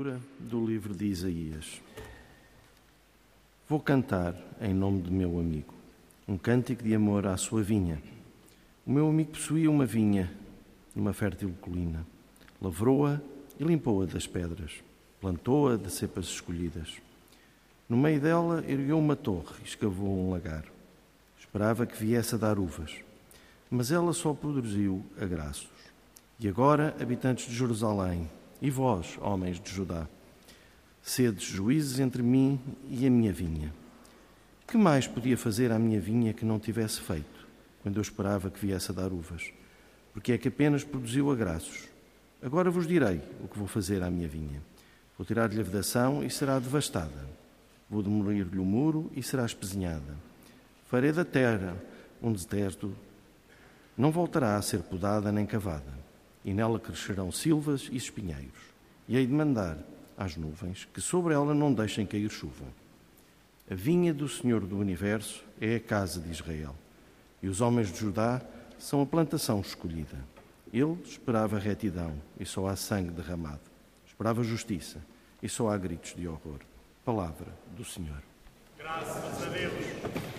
Do livro de Isaías. Vou cantar em nome do meu amigo, um cântico de amor à sua vinha. O meu amigo possuía uma vinha numa fértil colina. Lavrou-a e limpou-a das pedras. Plantou-a de cepas escolhidas. No meio dela ergueu uma torre e escavou um lagar. Esperava que viesse a dar uvas, mas ela só produziu agraços. E agora, habitantes de Jerusalém, e vós, homens de Judá, sedes juízes entre mim e a minha vinha. Que mais podia fazer à minha vinha que não tivesse feito, quando eu esperava que viesse a dar uvas? Porque é que apenas produziu agraços. Agora vos direi o que vou fazer à minha vinha. Vou tirar-lhe a vedação e será devastada. Vou demolir-lhe o muro e será espezinhada. Farei da terra um deserto, não voltará a ser podada nem cavada. E nela crescerão silvas e espinheiros. E hei de mandar às nuvens que sobre ela não deixem cair chuva. A vinha do Senhor do Universo é a casa de Israel. E os homens de Judá são a plantação escolhida. Ele esperava retidão e só há sangue derramado. Esperava justiça e só há gritos de horror. Palavra do Senhor. Graças a Deus.